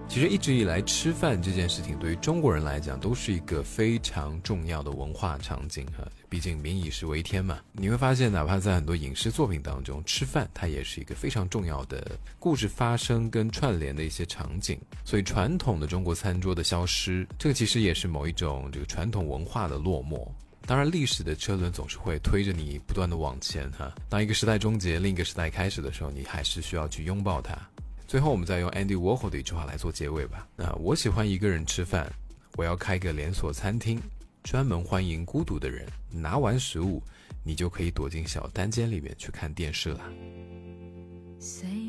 其实一直以来吃饭这件事情对于中国人来讲都是一个非常重要的文化场景毕竟民以食为天嘛。你会发现哪怕在很多影视作品当中，吃饭它也是一个非常重要的故事发生跟串联的一些场景。所以传统的中国餐桌的消失，这个其实也是某一种这个传统文化的落寞。当然历史的车轮总是会推着你不断的往前当一个时代终结，另一个时代开始的时候，你还是需要去拥抱它。最后我们再用 Andy Warhol 的一句话来做结尾吧。我喜欢一个人吃饭，我要开个连锁餐厅，专门欢迎孤独的人。拿完食物，你就可以躲进小单间里面去看电视了。